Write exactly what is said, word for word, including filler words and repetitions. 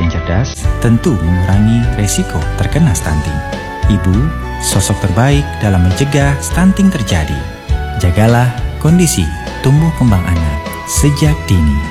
yang cerdas tentu mengurangi resiko terkena stunting. Ibu, sosok terbaik dalam mencegah stunting terjadi. Jagalah kondisi tumbuh kembang anak sejak dini.